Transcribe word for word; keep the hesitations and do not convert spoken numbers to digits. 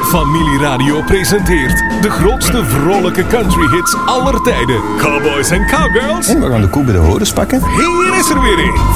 Familie Radio presenteert de grootste vrolijke country hits aller tijden. Cowboys en cowgirls. En we gaan de koe bij de horens pakken. Hier is er weer een